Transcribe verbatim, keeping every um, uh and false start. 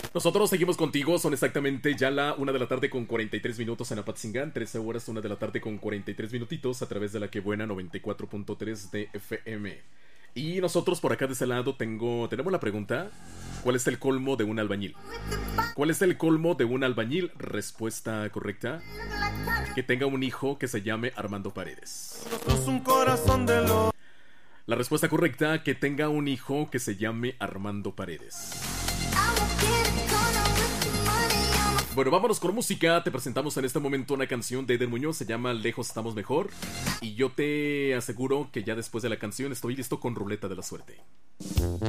Nosotros seguimos contigo, son exactamente ya la una de la tarde con cuarenta y tres minutos en Apatzingán, trece horas, una de la tarde con cuarenta y tres minutitos a través de la que buena noventa y cuatro punto tres de F M. Y nosotros por acá de ese lado tengo, tenemos la pregunta, ¿cuál es el colmo de un albañil? ¿Cuál es el colmo de un albañil? Respuesta correcta, que tenga un hijo que se llame Armando Paredes. Un corazón de lo... La respuesta correcta, que tenga un hijo que se llame Armando Paredes. Bueno, vámonos con música. Te presentamos en este momento una canción de Eder Muñoz. Se llama Lejos Estamos Mejor. Y yo te aseguro que ya después de la canción estoy listo con Ruleta de la Suerte.